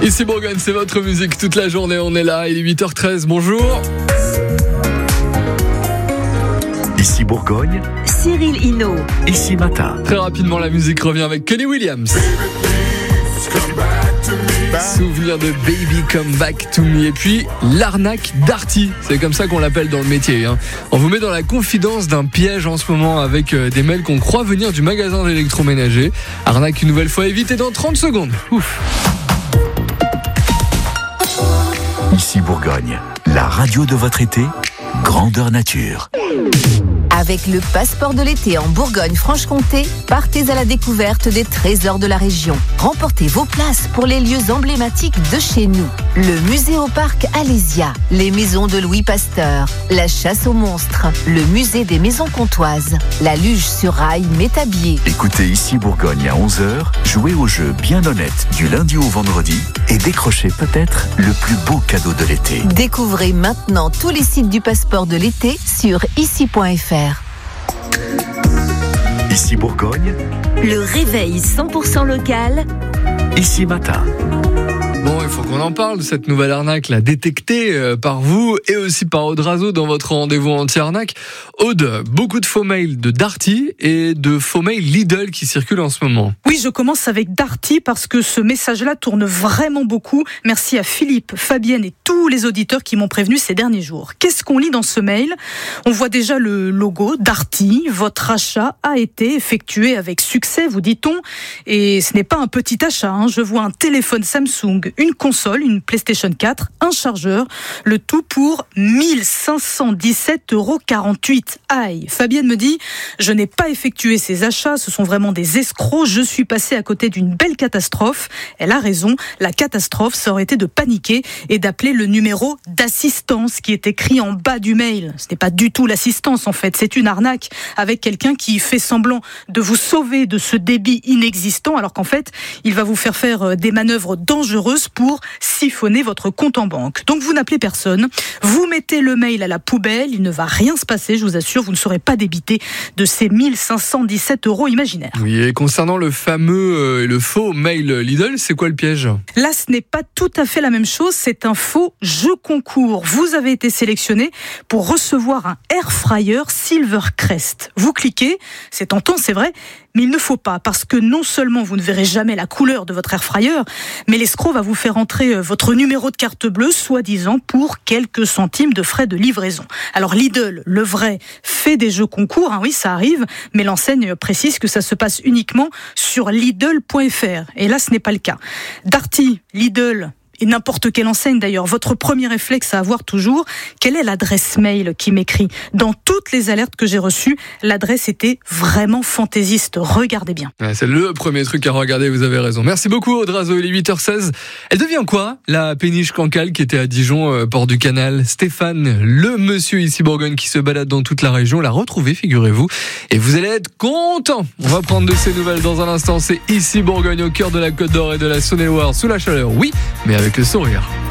Ici Bourgogne, c'est votre musique toute la journée, on est là, il est 8h13, bonjour. Ici Bourgogne, Cyril Hinault. Ici Matin. Très rapidement, la musique revient avec Kenny Williams. Souvenir de Baby Come Back to Me. Et puis l'arnaque Darty, c'est comme ça qu'on l'appelle dans le métier. On vous met dans la confidence d'un piège en ce moment avec des mails qu'on croit venir du magasin d'électroménager. Arnaque une nouvelle fois évitée dans 30 secondes. Ouf. Ici Bourgogne, la radio de votre été, grandeur nature. Avec le passeport de l'été en Bourgogne-Franche-Comté, partez à la découverte des trésors de la région. Remportez vos places pour les lieux emblématiques de chez nous. Le musée au parc Alésia, les maisons de Louis Pasteur, la chasse aux monstres, le musée des maisons comtoises, la luge sur rail Métabier. Écoutez Ici Bourgogne à 11h, jouez au jeu bien honnête du lundi au vendredi et décrochez peut-être le plus beau cadeau de l'été. Découvrez maintenant tous les sites du passeport de l'été sur ici.fr. Ici Bourgogne, Le réveil 100% local. Ici Matin. Bon, il faut qu'on en parle de cette nouvelle arnaque là, détectée par vous et aussi par Aude Razo dans votre rendez-vous anti-arnaque. Aude, beaucoup de faux mails de Darty et de faux mails Lidl qui circulent en ce moment. Oui, je commence avec Darty parce que ce message-là tourne vraiment beaucoup. Merci à Philippe, Fabienne et tous les auditeurs qui m'ont prévenu ces derniers jours. Qu'est-ce qu'on lit dans ce mail ? On voit déjà le logo Darty. Votre achat a été effectué avec succès, vous dit-on. Et ce n'est pas un petit achat. Je vois un téléphone Samsung, une console, une PlayStation 4, un chargeur, le tout pour 1517,48 €. Aïe, Fabienne me dit, je n'ai pas effectué ces achats, ce sont vraiment des escrocs, je suis passée à côté d'une belle catastrophe. Elle a raison, la catastrophe, ça aurait été de paniquer et d'appeler le numéro d'assistance qui est écrit en bas du mail. Ce n'est pas du tout l'assistance en fait, c'est une arnaque avec quelqu'un qui fait semblant de vous sauver de ce débit inexistant alors qu'en fait, il va vous faire des manœuvres dangereuses pour siphonner votre compte en banque. Donc vous n'appelez personne, vous mettez le mail à la poubelle, il ne va rien se passer, je vous assure, vous ne serez pas débité de ces 1517 € imaginaires. Oui, et concernant le fameux et le faux mail Lidl, c'est quoi le piège ? Là, ce n'est pas tout à fait la même chose, c'est un faux jeu concours. Vous avez été sélectionné pour recevoir un air fryer Silvercrest. Vous cliquez, c'est tentant, c'est vrai, mais il ne faut pas, parce que non seulement vous ne verrez jamais la couleur de votre air fryer, mais l'escroc va vous faire entrer votre numéro de carte bleue, soi-disant pour quelques centimes de frais de livraison. Alors Lidl, le vrai, fait des jeux concours, oui ça arrive, mais l'enseigne précise que ça se passe uniquement sur Lidl.fr. Et là ce n'est pas le cas. Darty, Lidl, et n'importe quelle enseigne d'ailleurs, votre premier réflexe à avoir toujours, quelle est l'adresse mail qui m'écrit ? Dans toutes les alertes que j'ai reçues, l'adresse était vraiment fantaisiste. Regardez bien. Ouais, c'est le premier truc à regarder, vous avez raison. Merci beaucoup Aude Razo, il est 8h16. Elle devient quoi, la péniche Cancale qui était à Dijon, port du Canal ? Stéphane, le monsieur ici Bourgogne qui se balade dans toute la région, l'a retrouvé, figurez-vous. Et vous allez être content. On va prendre de ces nouvelles dans un instant. C'est ici Bourgogne, au cœur de la Côte d'Or et de la Saône-et-Loire, sous la chaleur, oui, mais avec le sourire.